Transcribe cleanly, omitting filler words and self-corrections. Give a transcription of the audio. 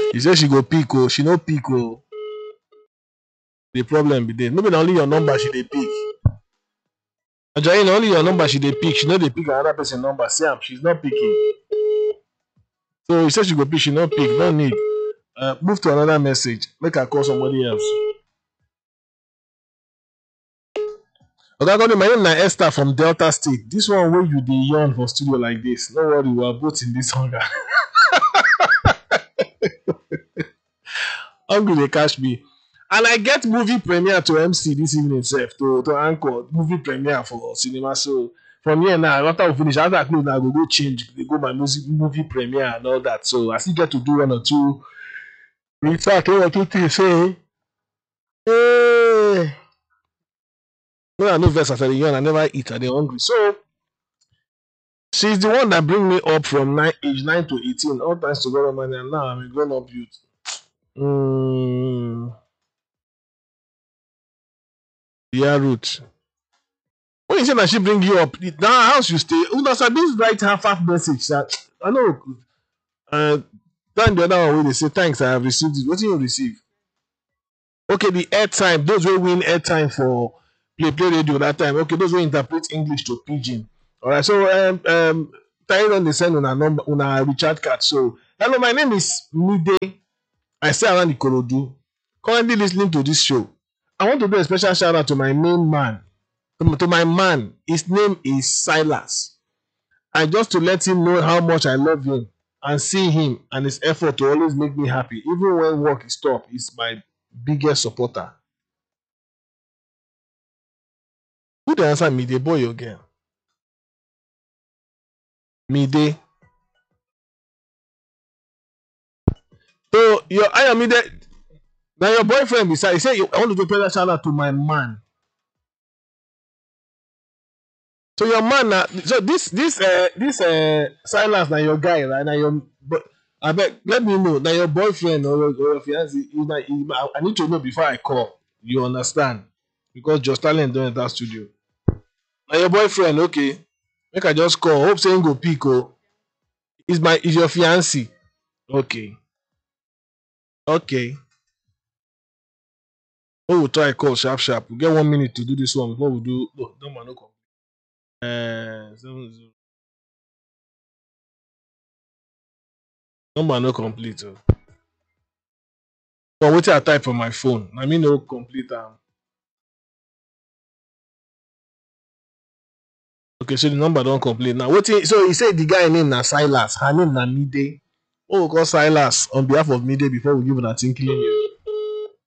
He said she go pick, oh, she no pick, oh. The problem be there. Maybe only your number she dey pick. Ajayi, only your number she dey pick. She no dey pick another person number. Sam, she's not picking. So he said she go pick, she no pick. No need. Move to another message. Make her call somebody else. Okay, my name is Esther from Delta State. This one where you dey yawn for studio like this. No worry, we are both in this hunger. Hungry they catch me. And I get movie premiere to MC this evening itself to anchor movie premiere for cinema. So from here now, after we finish, after I close now, I go change, they go my movie premiere and all that. So I still get to do one or two research, one or two things. So hey. When I know verse after the young, I never eat, I dey hungry. So she's the one that bring me up from age 9 to 18. All thanks to God Almighty, and now I'm a grown-up youth. Yeah, Ruth. When you say that she bring you up, now house you stay. Who does this write half message that I know? Then the other one when they say thanks, I have received it. What do you receive? Okay, the airtime. Those who win airtime for play radio that time. Okay, those who interpret English to pidgin. All right. So time on the send on a number on a recharge card. So hello, my name is Mide. I stay around Ikorodu. Currently listening to this show. I want to do a special shout out to my main man. To my man. His name is Silas. And just to let him know how much I love him and see him and his effort to always make me happy, even when work is tough, he's my biggest supporter. Who the answer Mide boy again? Mide. So I am Mide. Now your boyfriend beside he said I want to do a special shout out to my man. So your man now, so this Silas now your guy, right? Now your but I bet let me know now your boyfriend or your fiance. I need to know before I call. You understand? Because Just Talent don't enter studio. Now your boyfriend, okay. Make I just call. Hope saying go pick. Oh. Is your fiance. Okay. Okay. We will try call sharp. We get 1 minute to do this one before we do. Oh, no man, no call. 7-0. Number no complete. Oh. So what I type on my phone. I mean no complete. Okay, so the number don't complete. Now what so he said the guy name na Silas, her name na Mide. Oh, we call Silas on behalf of Mide before we give her a tinkling news.